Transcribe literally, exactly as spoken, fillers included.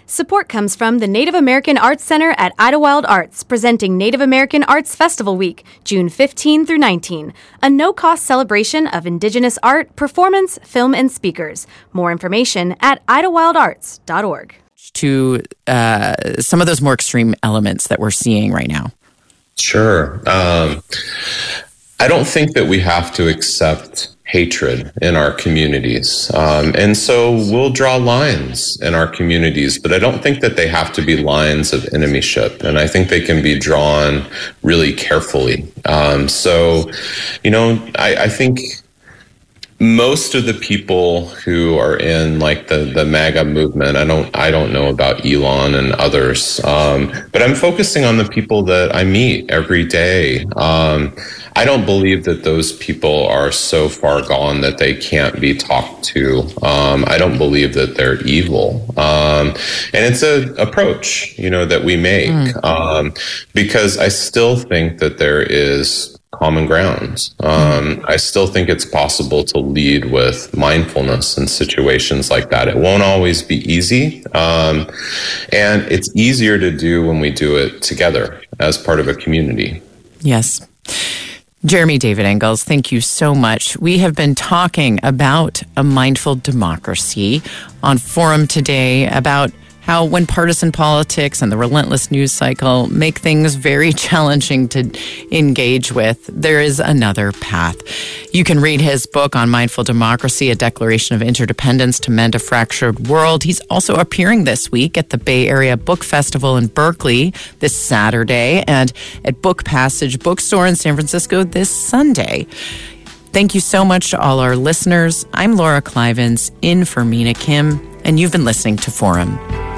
Support comes from the Native American Arts Center at Idlewild Arts, presenting Native American Arts Festival Week, June fifteenth through nineteenth, a no-cost celebration of Indigenous art, performance, film, and speakers. More information at idlewild arts dot org. To uh, some of those more extreme elements that we're seeing right now. Sure. Um, I don't think that we have to accept hatred in our communities. Um, and so we'll draw lines in our communities, but I don't think that they have to be lines of enemyship. And I think they can be drawn really carefully. Um, so, you know, I, I think most of the people who are in like the, the MAGA movement, I don't I don't know about Elon and others, um, but I'm focusing on the people that I meet every day. Um, I don't believe that those people are so far gone that they can't be talked to. Um, I don't believe that they're evil. Um, and it's an approach, you know, that we make, mm. um, because I still think that there is common ground. Um, I still think it's possible to lead with mindfulness in situations like that. It won't always be easy. Um, and it's easier to do when we do it together as part of a community. Yes. Jeremy David Engels, thank you so much. We have been talking about a mindful democracy on Forum today, about how when partisan politics and the relentless news cycle make things very challenging to engage with, there is another path. You can read his book on mindful democracy, A Declaration of Interdependence to Mend a Fractured World. He's also appearing this week at the Bay Area Book Festival in Berkeley this Saturday and at Book Passage Bookstore in San Francisco this Sunday. Thank you so much to all our listeners. I'm Laura Clivens, in for Mina Kim, and you've been listening to Forum.